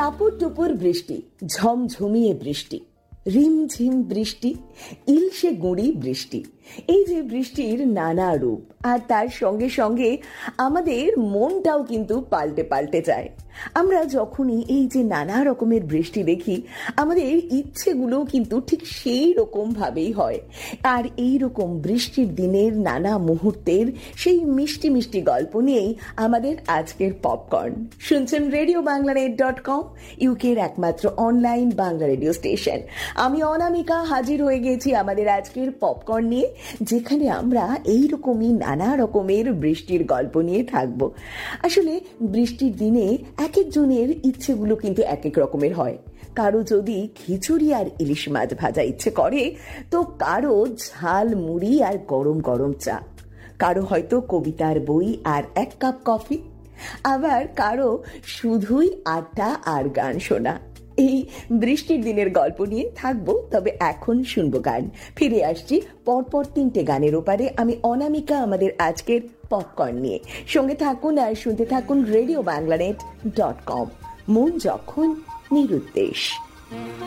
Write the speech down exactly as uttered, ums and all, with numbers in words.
টাপুর টুপুর বৃষ্টি, ঝমঝমিয়ে বৃষ্টি, রিমঝিম বৃষ্টি, ইলশে গুঁড়ি বৃষ্টি। এই যে বৃষ্টির নানা রূপ, আর তার সঙ্গে সঙ্গে আমাদের মনটাও কিন্তু পাল্টে পাল্টে যায়। আমরা যখনই এই যে নানা রকমের বৃষ্টি দেখি, আমাদের ইচ্ছেগুলো কিন্তু ঠিক সেই রকম ভাবেই হয়। আর এই রকম বৃষ্টির দিনের নানা মুহূর্তের সেই মিষ্টি মিষ্টি গল্প নিয়েই আমাদের আজকের পপকর্ন। শুনছেন radio Bangla net dot com, ইউকের একমাত্র অনলাইন বাংলা রেডিও স্টেশন। আমি অনামিকা হাজির হয়ে গেছি আমাদের আজকের পপকর্ন নিয়ে, যেখানে আমরা এইরকমই নানা রকমের বৃষ্টির গল্প নিয়ে থাকব। আসলে বৃষ্টির দিনে এক একজনের ইচ্ছেগুলো কিন্তু এক এক রকমের হয়। কারো যদি খিচুড়ি আর ইলিশ মাছ ভাজা ইচ্ছে করে, তো কারো ঝাল মুড়ি আর গরম গরম চা, কারো হয়তো কবিতার বই আর এক কাপ কফি, আবার কারো শুধুই আড্ডা আর গান শোনা। এই বৃষ্টির দিনের গল্প নিয়ে থাকবো, তবে এখন শুনবো গান। ফিরে আসছি পরপর তিনটে গানের ওপারে। আমি অনামিকা আমাদের আজকের পপকর্ন নিয়ে। সঙ্গে থাকুন আর শুনতে থাকুন radio Bangla net dot com. মন যখন নিরুদ্দেশ।